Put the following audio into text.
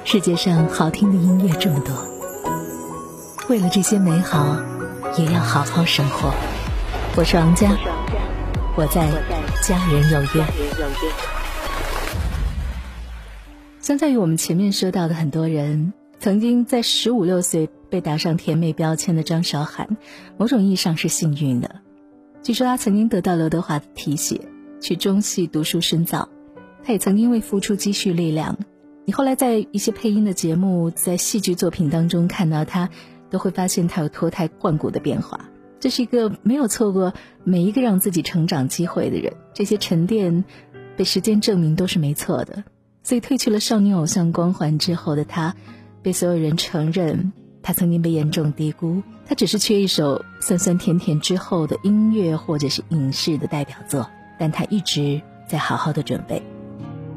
世界上好听的音乐这么多，为了这些美好，也要好好生活。我是王佳，我在家人有约。相较于我们前面说到的很多人，曾经在15、16岁被打上甜美标签的张韶涵，某种意义上是幸运的。据说她曾经得到刘德华的提携，去中戏读书深造。她也曾经为付出积蓄力量。你后来在一些配音的节目，在戏剧作品当中看到她，都会发现她有脱胎换骨的变化。这是一个没有错过每一个让自己成长机会的人，这些沉淀被时间证明都是没错的。所以褪去了少女偶像光环之后的她，被所有人承认她曾经被严重低估，她只是缺一首酸酸甜甜之后的音乐或者是影视的代表作，但她一直在好好的准备。